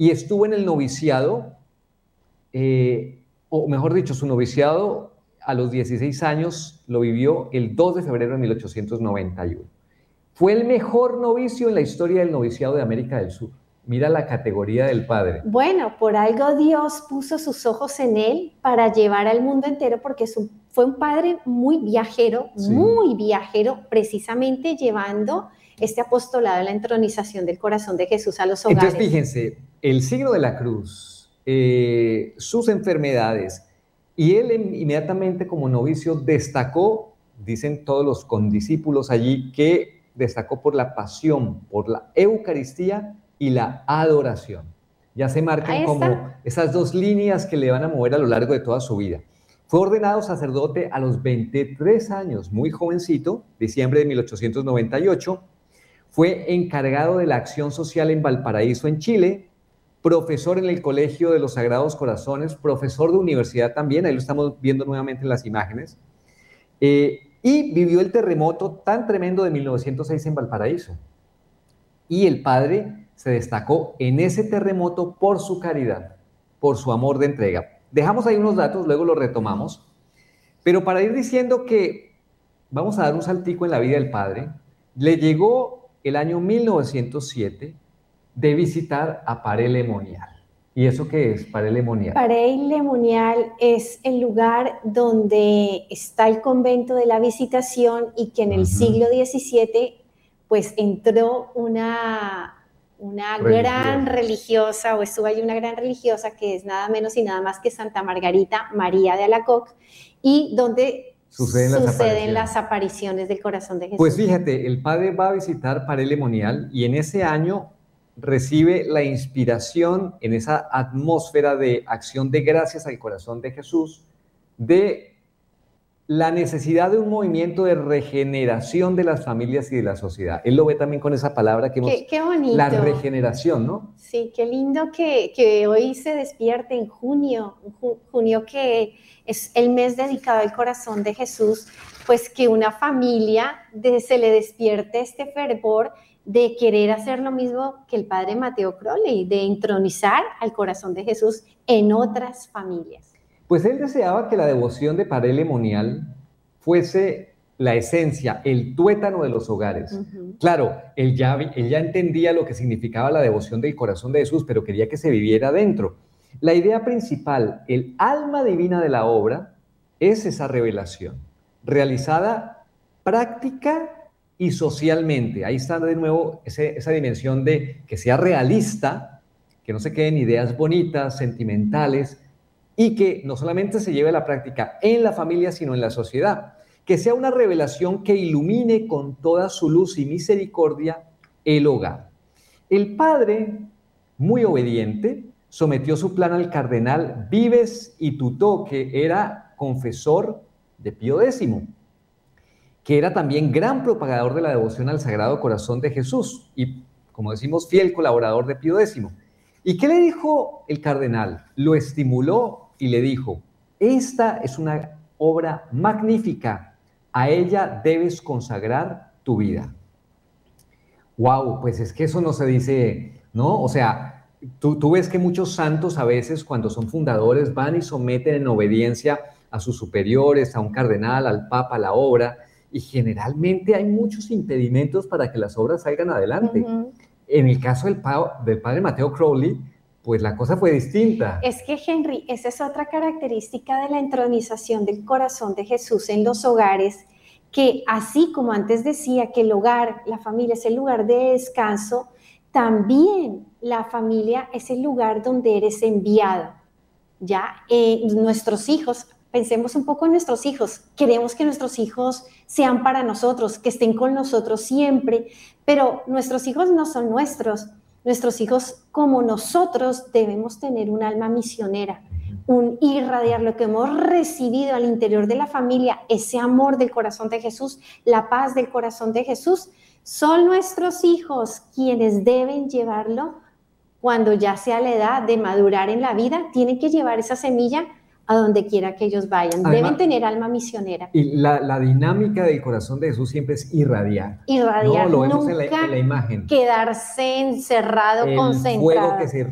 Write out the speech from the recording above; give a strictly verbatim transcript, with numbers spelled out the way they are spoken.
y estuvo en el noviciado, eh, o mejor dicho, su noviciado a los dieciséis años lo vivió el dos de febrero de mil ochocientos noventa y uno. Fue el mejor novicio en la historia del noviciado de América del Sur. Mira la categoría del padre. Bueno, por algo Dios puso sus ojos en él para llevar al mundo entero, porque es un, fue un padre muy viajero, sí. muy viajero, precisamente llevando este apostolado de la entronización del corazón de Jesús a los hogares. Entonces, fíjense, el signo de la cruz, eh, sus enfermedades, y él inmediatamente como novicio destacó, dicen todos los condiscípulos allí, que destacó por la pasión, por la Eucaristía y la adoración. Ya se marcan como esas dos líneas que le van a mover a lo largo de toda su vida. Fue ordenado sacerdote a los veintitrés años, muy jovencito, diciembre de mil ochocientos noventa y ocho. Fue encargado de la acción social en Valparaíso, en Chile, profesor en el Colegio de los Sagrados Corazones, profesor de universidad también, ahí lo estamos viendo nuevamente en las imágenes, eh, y vivió el terremoto tan tremendo de mil novecientos seis en Valparaíso. Y el padre se destacó en ese terremoto por su caridad, por su amor de entrega. Dejamos ahí unos datos, luego los retomamos, pero para ir diciendo que vamos a dar un saltico en la vida del padre, le llegó el año mil novecientos siete de visitar a Paray-le-Monial. ¿Y eso qué es, Paray-le-Monial? Paray-le-Monial es el lugar donde está el convento de la Visitación y que en el uh-huh. siglo diecisiete pues entró una, una gran religiosa, o estuvo ahí una gran religiosa que es nada menos y nada más que Santa Margarita María de Alacoque, y donde suceden, las, suceden apariciones. las apariciones del corazón de Jesús. Pues fíjate, el padre va a visitar Paray-le-Monial y en ese año recibe la inspiración en esa atmósfera de acción de gracias al corazón de Jesús, de la necesidad de un movimiento de regeneración de las familias y de la sociedad. Él lo ve también con esa palabra que hemos... Qué, qué bonito. La regeneración, ¿no? Sí, qué lindo que, que hoy se despierte en junio, junio que es el mes dedicado al corazón de Jesús, pues que una familia de, se le despierte este fervor de querer hacer lo mismo que el padre Mateo Crowley, de entronizar al corazón de Jesús en otras familias. Pues él deseaba que la devoción de Paray-le-Monial fuese la esencia, el tuétano de los hogares. Uh-huh. Claro, él ya, él ya entendía lo que significaba la devoción del corazón de Jesús, pero quería que se viviera dentro. La idea principal, el alma divina de la obra, es esa revelación, realizada práctica y socialmente. Ahí está de nuevo ese, esa dimensión de que sea realista, que no se queden ideas bonitas, sentimentales, y que no solamente se lleve a la práctica en la familia, sino en la sociedad. Que sea una revelación que ilumine con toda su luz y misericordia el hogar. El padre, muy obediente, sometió su plan al cardenal Vives y Tutó, que era confesor de Pío décimo, que era también gran propagador de la devoción al Sagrado Corazón de Jesús y, como decimos, fiel colaborador de Pío décimo. ¿Y qué le dijo el cardenal? Lo estimuló y le dijo: esta es una obra magnífica, a ella debes consagrar tu vida. Wow, pues es que eso no se dice, ¿no? O sea, tú, tú ves que muchos santos a veces cuando son fundadores van y someten en obediencia a sus superiores, a un cardenal, al papa, la obra, y generalmente hay muchos impedimentos para que las obras salgan adelante. Uh-huh. En el caso del, pa- del padre Mateo Crowley, pues la cosa fue distinta. Es que, Henry, esa es otra característica de la entronización del corazón de Jesús en los hogares, que así como antes decía que el hogar, la familia es el lugar de descanso, también la familia es el lugar donde eres enviado. Ya, eh, nuestros hijos, pensemos un poco en nuestros hijos, queremos que nuestros hijos sean para nosotros, que estén con nosotros siempre, pero nuestros hijos no son nuestros. Nuestros hijos, como nosotros, debemos tener un alma misionera, un irradiar lo que hemos recibido al interior de la familia, ese amor del corazón de Jesús, la paz del corazón de Jesús. Son nuestros hijos quienes deben llevarlo cuando ya sea la edad de madurar en la vida, tienen que llevar esa semilla a donde quiera que ellos vayan. Además, deben tener alma misionera. Y la, la dinámica del corazón de Jesús siempre es irradiar. Irradiar, no, lo vemos nunca en la, en la imagen. Quedarse encerrado, el concentrado. Fuego que se